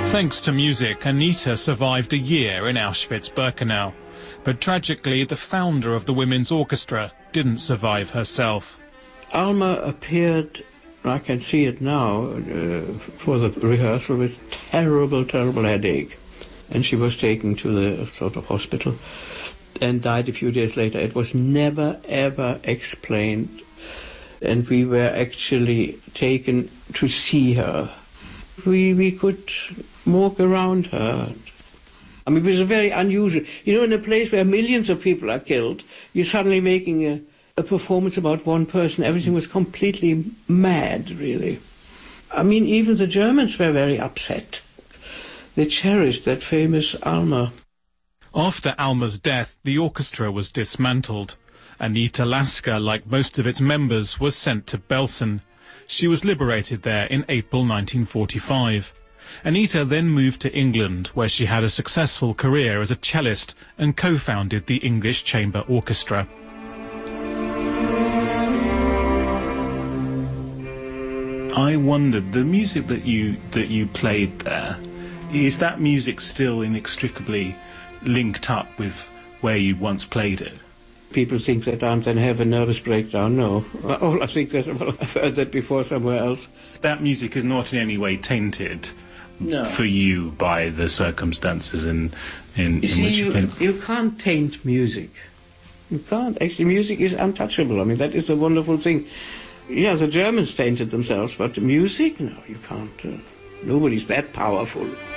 Thanks to music, Anita survived a year in Auschwitz-Birkenau. But tragically, the founder of the Women's Orchestra didn't survive herself. Alma appeared, I can see it now, for the rehearsal with terrible, terrible headache. And she was taken to the sort of hospital and died a few days later. It was never, ever explained. And we were actually taken to see her. We could walk around her. I mean, it was very unusual. You know, in a place where millions of people are killed, you're suddenly making a performance about one person. Everything was completely mad, really. I mean, even the Germans were very upset. They cherished that famous Alma. After Alma's death, the orchestra was dismantled. Anita Lasker, like most of its members, was sent to Belsen. She was liberated there in April 1945. Anita then moved to England, where she had a successful career as a cellist and co-founded the English Chamber Orchestra. I wondered, the music that you played there, is that music still inextricably linked up with where you once played it? People think that I then have a nervous breakdown. No. Oh, I think that, well, I've heard that before somewhere else. That music is not in any way tainted for you by the circumstances in which you play? You can't taint music. You can't. Actually, music is untouchable. I mean, that is a wonderful thing. Yeah, the Germans tainted themselves, but music? No, you can't. Nobody's that powerful.